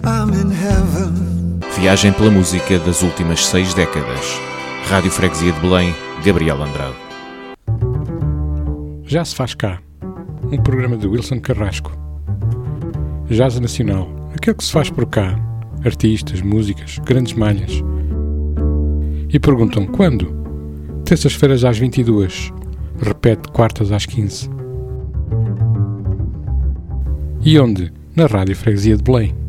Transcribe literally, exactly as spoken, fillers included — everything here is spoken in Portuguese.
I'm in heaven. Viagem pela música das últimas seis décadas. Rádio Freguesia de Belém, Gabriel Andrade. Já se faz cá. Um programa de Wilson Carrasco. Jazz Nacional. Aquele que se faz por cá. Artistas, músicas, grandes malhas. E perguntam quando? Terças-feiras às vinte e duas. Repete quartas às quinze. E onde? Na Rádio Freguesia de Belém.